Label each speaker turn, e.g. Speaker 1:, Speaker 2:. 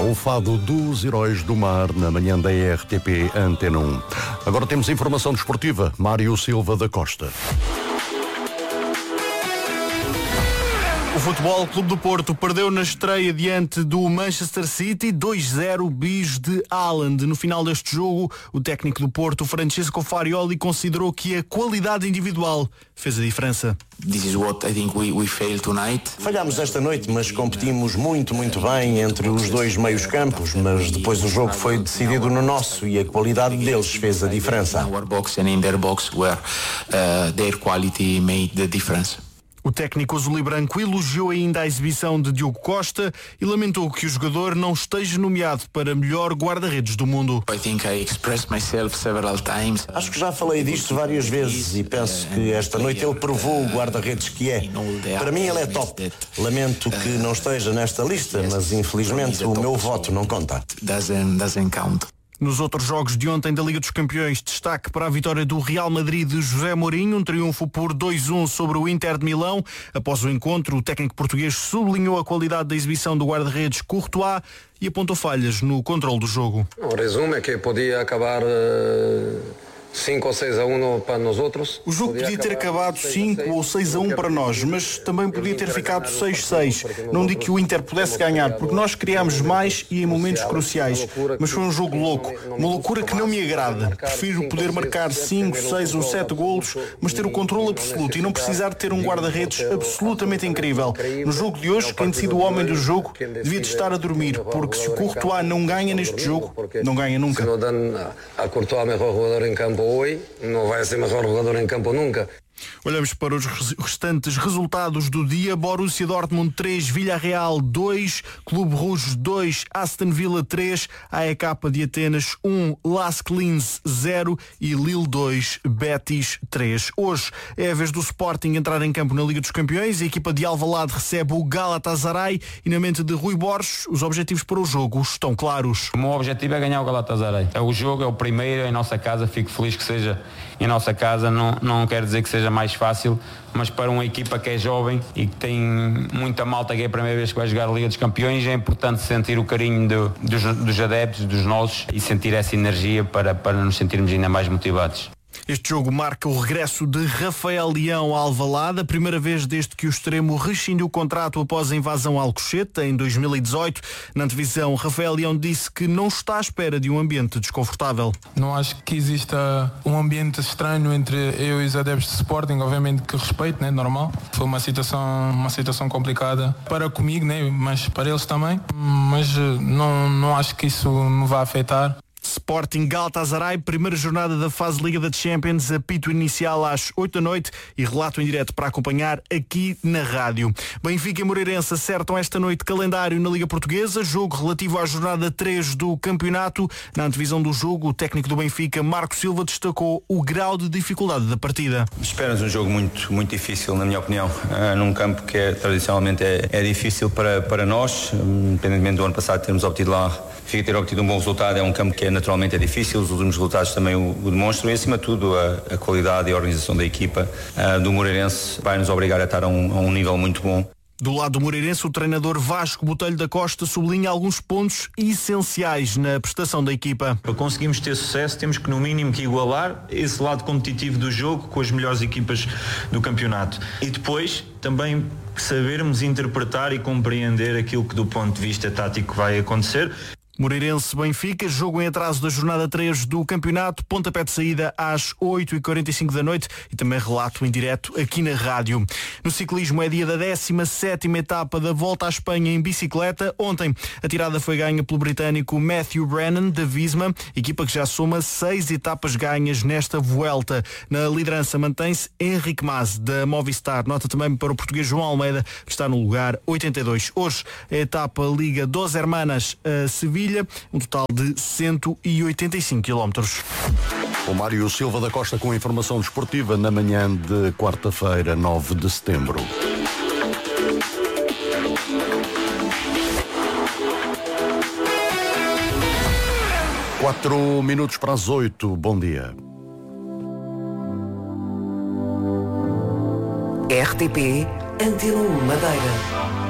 Speaker 1: o fado dos Heróis do Mar na manhã da RTP Antena 1. Agora temos informação desportiva. Mário Silva da Costa.
Speaker 2: O Futebol Clube do Porto perdeu na estreia diante do Manchester City 2-0 bis de Haaland. No final deste jogo, o técnico do Porto, Francesco Farioli, considerou que a qualidade individual fez a diferença.
Speaker 3: This is what I think we failed tonight.
Speaker 4: Falhámos esta noite, mas competimos muito bem entre os dois meios campos, mas depois o jogo foi decidido no nosso e a qualidade deles fez a diferença.
Speaker 3: Our box and in their box where their quality made the difference.
Speaker 2: O técnico azul e branco elogiou ainda a exibição de Diogo Costa e lamentou que o jogador não esteja nomeado para melhor guarda-redes do mundo.
Speaker 4: Acho que já falei disto várias vezes e penso que esta noite ele provou o guarda-redes que é. Para mim ele é top. Lamento que não esteja nesta lista, mas infelizmente o meu voto não conta.
Speaker 3: Doesn't count.
Speaker 2: Nos outros jogos de ontem da Liga dos Campeões, destaque para a vitória do Real Madrid de José Mourinho, um triunfo por 2-1 sobre o Inter de Milão. Após o encontro, o técnico português sublinhou a qualidade da exibição do guarda-redes Courtois e apontou falhas no controle do jogo.
Speaker 5: O resumo é que podia acabar 5 ou 6-1 para nós outros.
Speaker 2: O jogo podia ter acabado 5 ou 6-1 para nós, mas também podia ter ficado 6-6. Não digo que o Inter pudesse ganhar, porque nós criámos mais e em momentos cruciais. Mas foi um jogo louco, uma loucura que não me agrada. Prefiro poder marcar 5, 6 ou 7 golos, mas ter o controle absoluto e não precisar de ter um guarda-redes absolutamente incrível. No jogo de hoje, quem decide o homem do jogo devia de estar a dormir, porque se o Courtois não ganha neste jogo, não ganha nunca.
Speaker 5: Se não dão a Courtois melhor jogador em campo hoje, não vai ser melhor jogador em campo nunca.
Speaker 2: Olhamos para os restantes resultados do dia. Borussia Dortmund 3, Villarreal 2, Clube Rouge 2, Aston Villa 3, AEK de Atenas 1, Lask Linz 0 e Lille 2, Betis 3. Hoje é a vez do Sporting entrar em campo na Liga dos Campeões. A equipa de Alvalade recebe o Galatasaray e na mente de Rui Borges os objetivos para o jogo estão claros.
Speaker 6: O meu objetivo é ganhar o Galatasaray. É o jogo, é o primeiro em nossa casa. Fico feliz que seja em nossa casa. Não quero dizer que seja mais fácil, mas para uma equipa que é jovem e que tem muita malta, que é a primeira vez que vai jogar a Liga dos Campeões, é importante sentir o carinho dos adeptos, dos nossos, e sentir essa energia para nos sentirmos ainda mais motivados.
Speaker 2: Este jogo marca o regresso de Rafael Leão a Alvalade, a primeira vez desde que o extremo rescindiu o contrato após a invasão a Alcochete, em 2018. Na antevisão, Rafael Leão disse que não está à espera de um ambiente desconfortável.
Speaker 7: Não acho que exista um ambiente estranho entre eu e os adeptos de Sporting, obviamente que respeito, né, normal. Foi uma situação complicada para comigo, né, mas para eles também, mas não acho que isso me vá afetar.
Speaker 2: Sporting Galatasaray, primeira jornada da fase Liga da Champions, apito inicial às 8 da noite e relato em direto para acompanhar aqui na rádio. Benfica e Moreirense acertam esta noite calendário na Liga Portuguesa, jogo relativo à jornada 3 do campeonato. Na antevisão do jogo, o técnico do Benfica, Marco Silva, destacou o grau de dificuldade da partida.
Speaker 8: Espera-nos um jogo muito, muito difícil, na minha opinião, num campo que tradicionalmente é difícil para nós, independentemente do ano passado termos obtido lá, fica ter obtido um bom resultado. É um campo que naturalmente é difícil, os últimos resultados também o demonstram, e acima de tudo a qualidade e a organização da equipa do Moreirense vai nos obrigar a estar a um nível muito bom.
Speaker 2: Do lado do Moreirense, o treinador Vasco Botelho da Costa sublinha alguns pontos essenciais na prestação da equipa.
Speaker 9: Para conseguirmos ter sucesso, temos que no mínimo que igualar esse lado competitivo do jogo com as melhores equipas do campeonato. E depois também sabermos interpretar e compreender aquilo que do ponto de vista tático vai acontecer.
Speaker 2: Moreirense-Benfica, jogo em atraso da jornada 3 do campeonato, pontapé de saída às 8h45 da noite e também relato em direto aqui na rádio. No ciclismo é dia da 17ª etapa da Volta à Espanha em bicicleta. Ontem a tirada foi ganha pelo britânico Matthew Brennan da Visma, equipa que já soma 6 etapas ganhas nesta Vuelta. Na liderança mantém-se Henrique Mas da Movistar. Nota também para o português João Almeida, que está no lugar 82. Hoje a etapa liga Dos Hermanas a Sevilha, um total de 185 km.
Speaker 1: O Mário Silva da Costa com a informação desportiva na manhã de quarta-feira, 9 de setembro. Quatro minutos para as 8. Bom dia.
Speaker 10: RTP Antena 1 Madeira.